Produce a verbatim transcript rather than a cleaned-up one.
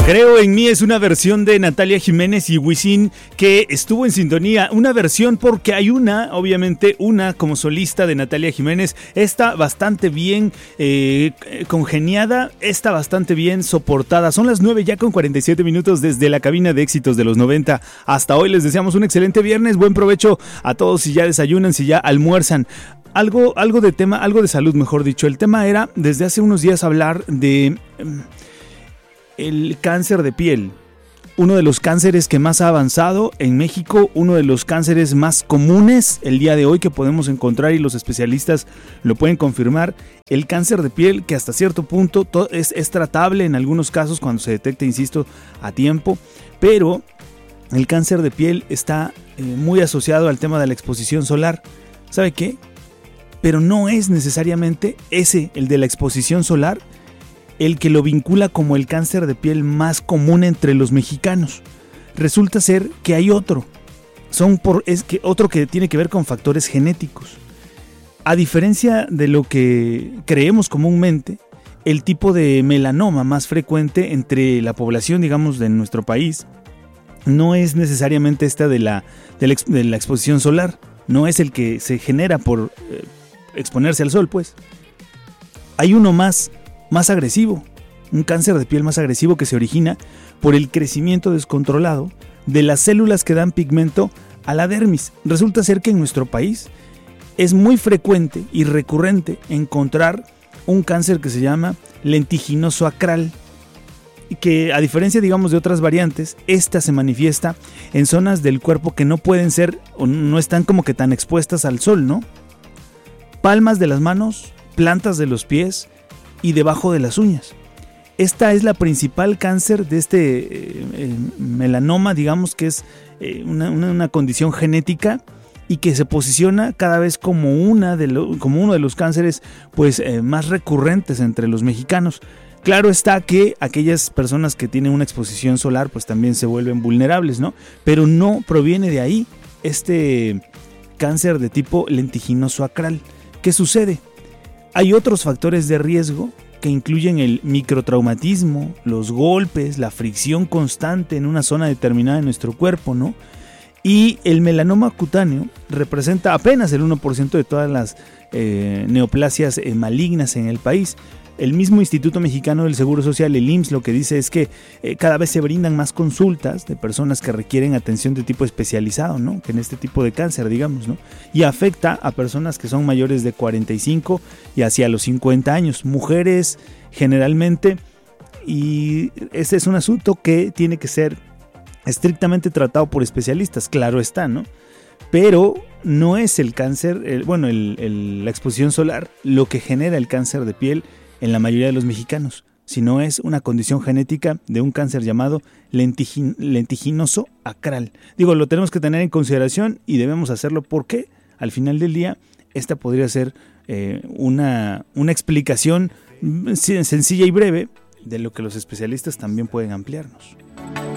Creo en mí es una versión de Natalia Jiménez y Wisin que estuvo en sintonía. Una versión porque hay una, obviamente, una como solista de Natalia Jiménez. Está bastante bien eh, congeniada, está bastante bien soportada. Son las nueve ya con cuarenta y siete minutos desde la cabina de éxitos de los noventa. Hasta hoy les deseamos un excelente viernes. Buen provecho a todos si ya desayunan, si ya almuerzan. Algo, algo de tema, algo de salud, mejor dicho. El tema era desde hace unos días hablar de um, el cáncer de piel. Uno de los cánceres que más ha avanzado en México, uno de los cánceres más comunes el día de hoy que podemos encontrar y los especialistas lo pueden confirmar. El cáncer de piel que hasta cierto punto es, es tratable en algunos casos cuando se detecta, insisto, a tiempo, pero el cáncer de piel está eh, muy asociado al tema de la exposición solar. ¿Sabe qué? Pero no es necesariamente ese, el de la exposición solar, el que lo vincula como el cáncer de piel más común entre los mexicanos. Resulta ser que hay otro, son por, es que otro que tiene que ver con factores genéticos. A diferencia de lo que creemos comúnmente, el tipo de melanoma más frecuente entre la población, digamos, de nuestro país, no es necesariamente esta de la, de la, de la exposición solar, no es el que se genera por eh, exponerse al sol, pues. Hay uno más, más agresivo, un cáncer de piel más agresivo que se origina por el crecimiento descontrolado de las células que dan pigmento a la dermis. Resulta ser que en nuestro país es muy frecuente y recurrente encontrar un cáncer que se llama lentiginoso acral, y que a diferencia, digamos, de otras variantes, esta se manifiesta en zonas del cuerpo que no pueden ser o no están como que tan expuestas al sol, ¿no? Palmas de las manos, plantas de los pies y debajo de las uñas. Esta es la principal cáncer de este eh, eh, melanoma, digamos que es eh, una, una, una condición genética y que se posiciona cada vez como, una de lo, como uno de los cánceres pues, eh, más recurrentes entre los mexicanos. Claro está que aquellas personas que tienen una exposición solar pues también se vuelven vulnerables, ¿no? Pero no proviene de ahí este cáncer de tipo lentiginoso acral. ¿Qué sucede? Hay otros factores de riesgo que incluyen el microtraumatismo, los golpes, la fricción constante en una zona determinada de nuestro cuerpo, ¿no? Y el melanoma cutáneo representa apenas el uno por ciento de todas las eh, neoplasias eh, malignas en el país. El mismo Instituto Mexicano del Seguro Social, el I M S S, lo que dice es que eh, cada vez se brindan más consultas de personas que requieren atención de tipo especializado, ¿no? Que en este tipo de cáncer, digamos, ¿no? Y afecta a personas que son mayores de cuarenta y cinco y hacia los cincuenta años, mujeres generalmente, y este es un asunto que tiene que ser estrictamente tratado por especialistas, claro está, ¿no? Pero no es el cáncer, el, bueno, el, el, la exposición solar lo que genera el cáncer de piel en la mayoría de los mexicanos, sino es una condición genética de un cáncer llamado lentigin, lentiginoso acral. Digo, lo tenemos que tener en consideración y debemos hacerlo porque al final del día esta podría ser eh, una, una explicación sencilla y breve de lo que los especialistas también pueden ampliarnos.